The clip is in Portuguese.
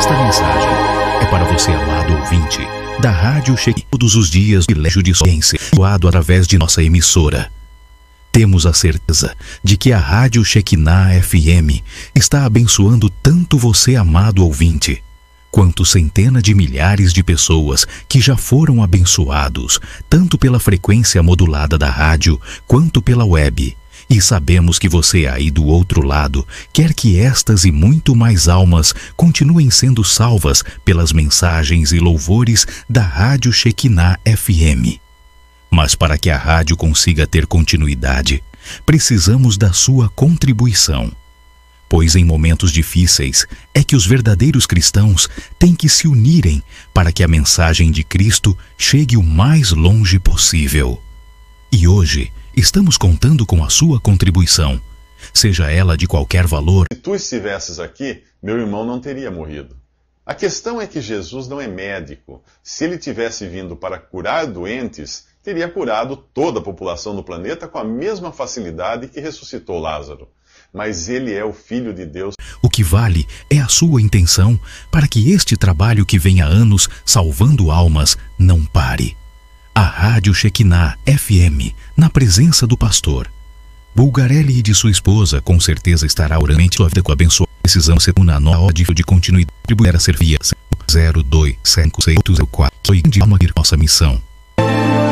Esta mensagem é para você, amado ouvinte, da Rádio Shekinah, todos os dias, privilégio de ciência, doado através de nossa emissora. Temos a certeza de que a Rádio Shekinah FM está abençoando tanto você, amado ouvinte, quanto centenas de milhares de pessoas que já foram abençoados, tanto pela frequência modulada da rádio, quanto pela web. E sabemos que você aí do outro lado quer que estas e muito mais almas continuem sendo salvas pelas mensagens e louvores da Rádio Shekinah FM. Mas para que a rádio consiga ter continuidade, precisamos da sua contribuição. Pois em momentos difíceis é que os verdadeiros cristãos têm que se unirem para que a mensagem de Cristo chegue o mais longe possível. E hoje estamos contando com a sua contribuição, seja ela de qualquer valor. Se tu estivesses aqui, meu irmão não teria morrido. A questão é que Jesus não é médico. Se ele tivesse vindo para curar doentes, teria curado toda a população do planeta com a mesma facilidade que ressuscitou Lázaro. Mas ele é o Filho de Deus. O que vale é a sua intenção para que este trabalho que vem há anos salvando almas não pare. A Rádio Shekinah FM, na presença do pastor Bulgarelli e de sua esposa, com certeza estará orando sua vida com abençoado. Precisamos ser uma nova de continuidade. Contribuir a servir 0275604. Sou de alma nossa missão.